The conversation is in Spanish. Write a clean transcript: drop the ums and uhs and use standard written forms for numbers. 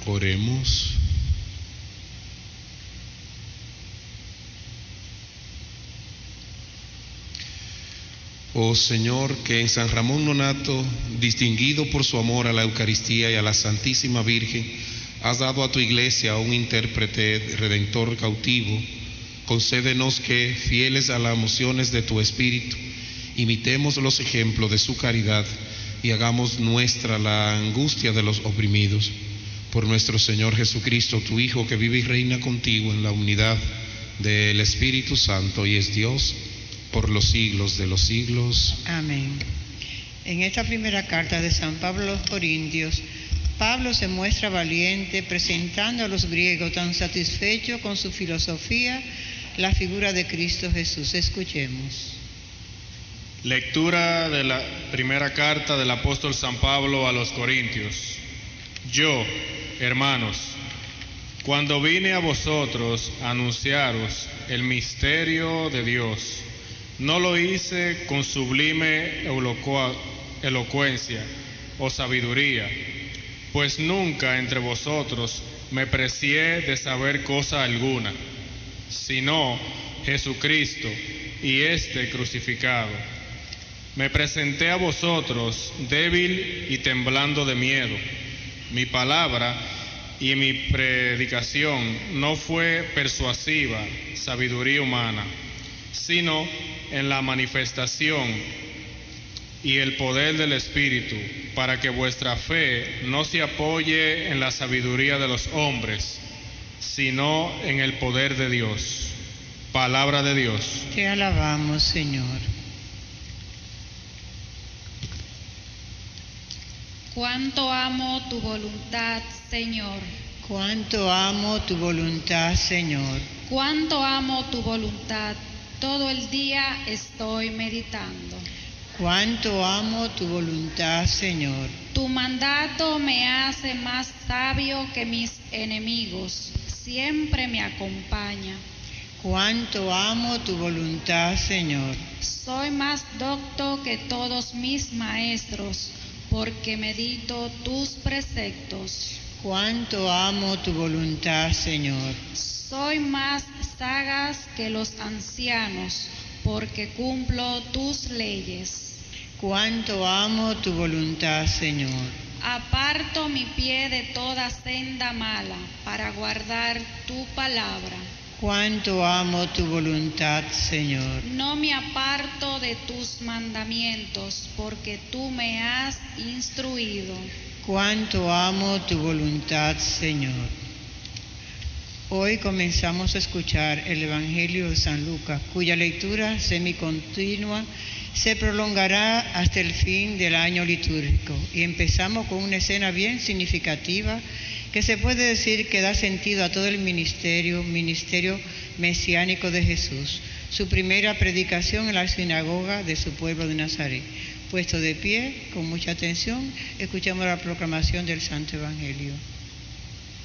Oremos. Oh Señor, que en San Ramón Nonato, distinguido por su amor a la Eucaristía y a la Santísima Virgen, has dado a tu Iglesia un intérprete redentor cautivo, concédenos que, fieles a las mociones de tu Espíritu, imitemos los ejemplos de su caridad y hagamos nuestra la angustia de los oprimidos. Por nuestro Señor Jesucristo, tu Hijo, que vive y reina contigo en la unidad del Espíritu Santo y es Dios por los siglos de los siglos. Amén. En esta primera carta de San Pablo a los Corintios, Pablo se muestra valiente presentando a los griegos tan satisfechos con su filosofía la figura de Cristo Jesús. Escuchemos. Lectura de la primera carta del apóstol San Pablo a los Corintios. Yo, hermanos, cuando vine a vosotros a anunciaros el misterio de Dios, no lo hice con sublime elocuencia o sabiduría, pues nunca entre vosotros me precié de saber cosa alguna, sino Jesucristo y este crucificado. Me presenté a vosotros débil y temblando de miedo. Mi palabra y mi predicación no fue persuasiva, sabiduría humana, sino en la manifestación y el poder del Espíritu, para que vuestra fe no se apoye en la sabiduría de los hombres, sino en el poder de Dios. Palabra de Dios. Te alabamos, Señor. Cuánto amo tu voluntad, Señor. Cuánto amo tu voluntad, Señor. Cuánto amo tu voluntad. Todo el día estoy meditando. Cuánto amo tu voluntad, Señor. Tu mandato me hace más sabio que mis enemigos. Siempre me acompaña. Cuánto amo tu voluntad, Señor. Soy más docto que todos mis maestros, porque medito tus preceptos. Cuánto amo tu voluntad, Señor. Soy más sagaz que los ancianos, porque cumplo tus leyes. Cuánto amo tu voluntad, Señor. Aparto mi pie de toda senda mala, para guardar tu palabra. Cuánto amo tu voluntad, Señor. No me aparto de tus mandamientos, porque tú me has instruido. Cuánto amo tu voluntad, Señor. Hoy comenzamos a escuchar el Evangelio de San Lucas, cuya lectura semicontinua se prolongará hasta el fin del año litúrgico. Y empezamos con una escena bien significativa que se puede decir que da sentido a todo el ministerio mesiánico de Jesús. Su primera predicación en la sinagoga de su pueblo de Nazaret. Puesto de pie, con mucha atención, escuchamos la proclamación del Santo Evangelio.